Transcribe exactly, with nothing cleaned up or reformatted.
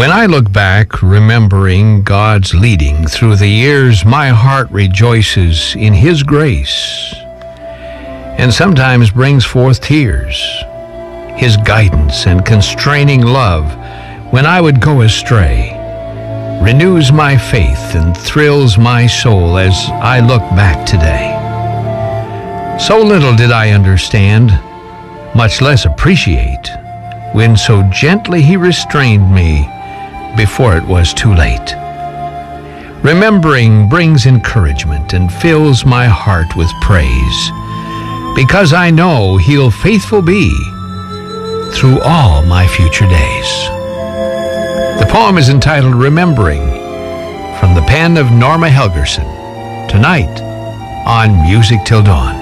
When I look back, remembering God's leading through the years, my heart rejoices in His grace, and sometimes brings forth tears. His guidance and constraining love when I would go astray renews my faith and thrills my soul as I look back today. So little did I understand, much less appreciate, when so gently He restrained me before it was too late. Remembering brings encouragement and fills my heart with praise, because I know He'll faithful be through all my future days. The poem is entitled Remembering, from the pen of Norma Helgerson, tonight on Music Till Dawn.